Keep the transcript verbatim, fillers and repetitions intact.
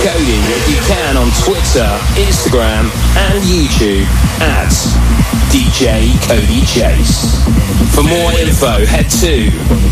Cody if you can on Twitter, Instagram and YouTube at D J Cody Chase. For more info, head to